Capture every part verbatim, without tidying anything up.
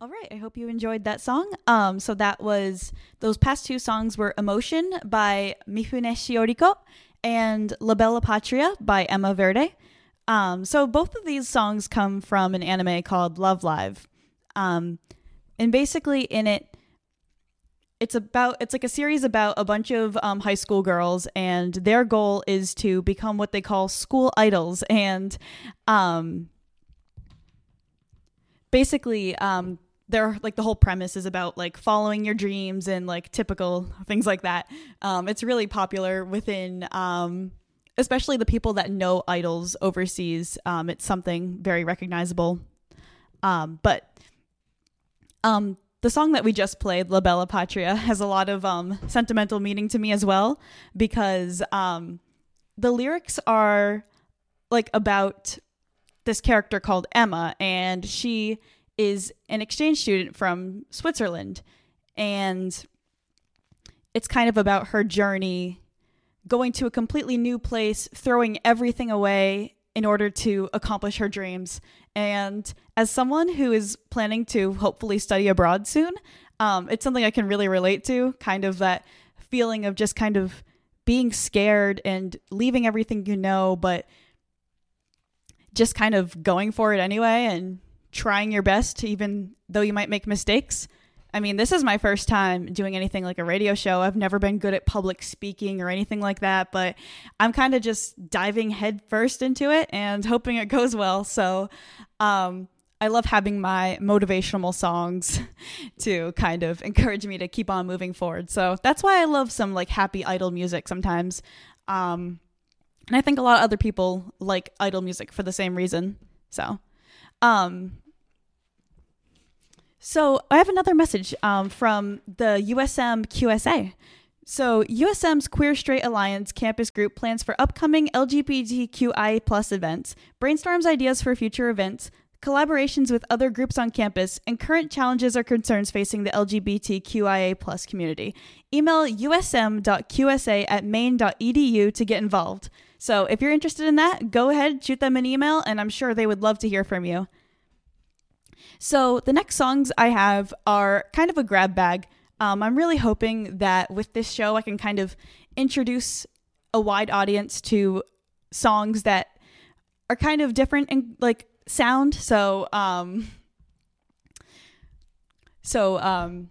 All right, I hope you enjoyed that song. Um, so that was, those past two songs were Emotion by Mifune Shioriko and La Bella Patria by Emma Verde. Um, so both of these songs come from an anime called Love Live. Um, and basically in it, it's about, it's like a series about a bunch of um, high school girls, and their goal is to become what they call school idols. And um, basically, um, they're like, the whole premise is about like following your dreams and like typical things like that. Um, it's really popular within, um, especially the people that know idols overseas. Um, it's something very recognizable. Um, but um, the song that we just played, La Bella Patria, has a lot of um, sentimental meaning to me as well, because um, the lyrics are like about this character called Emma, and she is an exchange student from Switzerland, and it's kind of about her journey going to a completely new place, throwing everything away in order to accomplish her dreams. And as someone who is planning to hopefully study abroad soon, um, it's something I can really relate to, kind of that feeling of just kind of being scared and leaving everything you know, but just kind of going for it anyway and trying your best, even though you might make mistakes. I mean, this is my first time doing anything like a radio show. I've never been good at public speaking or anything like that, but I'm kind of just diving head first into it and hoping it goes well. So um, I love having my motivational songs to kind of encourage me to keep on moving forward. So that's why I love some like happy idol music sometimes. Um, and I think a lot of other people like idol music for the same reason. So Um, so I have another message um, from the U S M Q S A. So U S M's Queer Straight Alliance campus group plans for upcoming L G B T Q I plus events, brainstorms ideas for future events, collaborations with other groups on campus, and current challenges or concerns facing the L G B T Q I A plus community. Email u s m dot q s a at maine dot e d u to get involved. So if you're interested in that, go ahead, shoot them an email, and I'm sure they would love to hear from you. So the next songs I have are kind of a grab bag. Um, I'm really hoping that with this show, I can kind of introduce a wide audience to songs that are kind of different in like sound. So, um, so, um,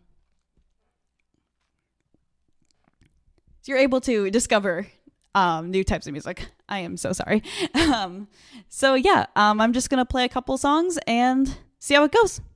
so you're able to discover um, new types of music. I am so sorry. um, so yeah, um, I'm just going to play a couple songs and see how it goes.